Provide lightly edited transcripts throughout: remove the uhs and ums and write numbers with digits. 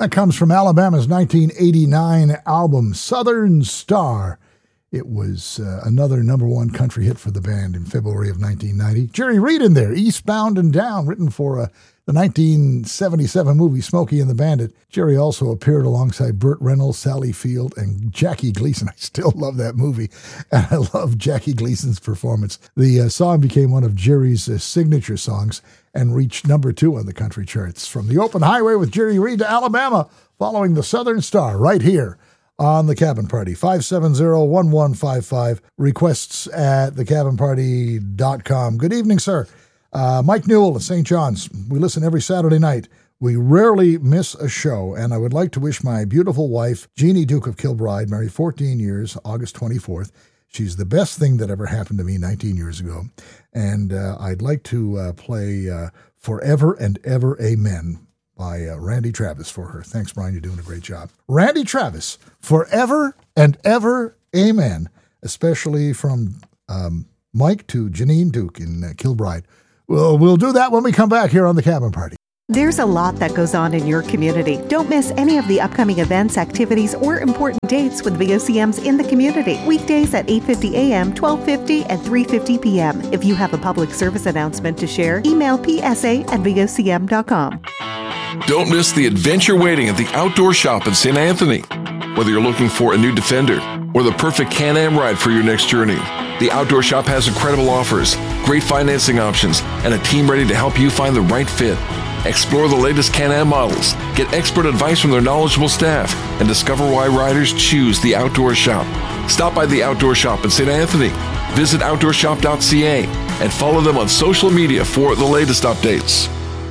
That comes from Alabama's 1989 album, Southern Star. It was another number one country hit for the band in February of 1990. Jerry Reed in there, Eastbound and Down, written for the 1977 movie Smokey and the Bandit. Jerry also appeared alongside Burt Reynolds, Sally Field, and Jackie Gleason. I still love that movie, and I love Jackie Gleason's performance. The song became one of Jerry's signature songs and reached number 2 on the country charts. From the open highway with Jerry Reed to Alabama, following the Southern Star, right here on The Cabin Party. 570-1155. Requests at thecabinparty.com. Good evening, sir. Mike Newell of St. John's. We listen every Saturday night. We rarely miss a show, and I would like to wish my beautiful wife, Jeannie Duke of Kilbride, married 14 years, August 24th. She's the best thing that ever happened to me 19 years ago. And I'd like to play Forever and Ever Amen by Randy Travis for her. Thanks, Brian. You're doing a great job. Randy Travis, Forever and Ever Amen, especially from Mike to Janine Duke in Kilbride. We'll do that when we come back here on The Cabin Party. There's a lot that goes on in your community. Don't miss any of the upcoming events, activities, or important dates with VOCMs in the community. Weekdays at 8:50 a.m., 12:50, and 3:50 p.m. If you have a public service announcement to share, email psa@vocm.com. Don't miss the adventure waiting at the Outdoor Shop in St. Anthony. Whether you're looking for a new Defender or the perfect Can-Am ride for your next journey, the Outdoor Shop has incredible offers, great financing options, and a team ready to help you find the right fit. Explore the latest Can-Am models, get expert advice from their knowledgeable staff, and discover why riders choose the Outdoor Shop. Stop by the Outdoor Shop in St. Anthony. Visit outdoorshop.ca and follow them on social media for the latest updates.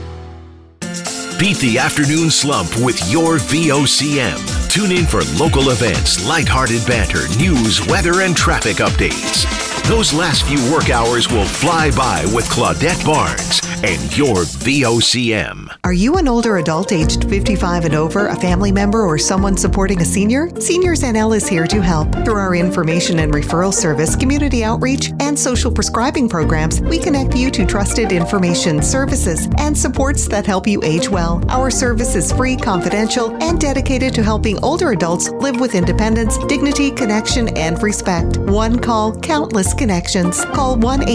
Beat the afternoon slump with your VOCM. Tune in for local events, lighthearted banter, news, weather, and traffic updates. Those last few work hours will fly by with Claudette Barnes and your VOCM. Are you an older adult aged 55 and over, a family member, or someone supporting a senior? Seniors NL is here to help. Through our information and referral service, community outreach, and social prescribing programs, we connect you to trusted information, services, and supports that help you age well. Our service is free, confidential, and dedicated to helping older adults live with independence, dignity, connection, and respect. One call, countless connections. Call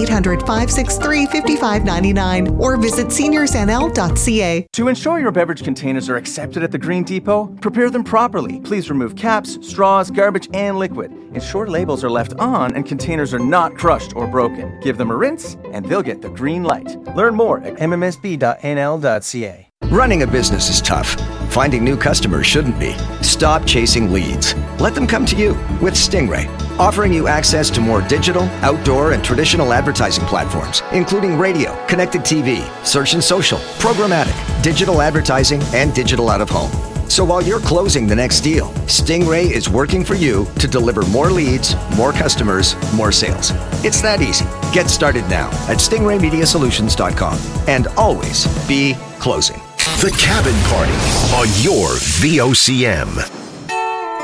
1-800-563-5599 or visit seniorsnl.ca. To ensure your beverage containers are accepted at the Green Depot, prepare them properly. Please remove caps, straws, garbage, and liquid. Ensure labels are left on and containers are not crushed or broken. Give them a rinse and they'll get the green light. Learn more at mmsb.nl.ca. Running a business is tough. Finding new customers shouldn't be. Stop chasing leads. Let them come to you with Stingray, offering you access to more digital, outdoor, and traditional advertising platforms, including radio, connected TV, search and social, programmatic, digital advertising, and digital out-of-home. So while you're closing the next deal, Stingray is working for you to deliver more leads, more customers, more sales. It's that easy. Get started now at stingraymediasolutions.com and always be closing. The Cabin Party on your VOCM.